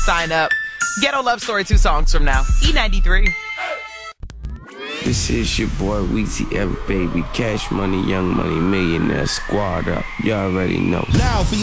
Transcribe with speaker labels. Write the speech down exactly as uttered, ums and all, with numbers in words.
Speaker 1: sign up. Ghetto Love Story, two songs from now. E ninety-three.
Speaker 2: This is your boy Weezy F, baby. Cash Money, Young Money, Millionaire Squad up. You already know.
Speaker 3: Now for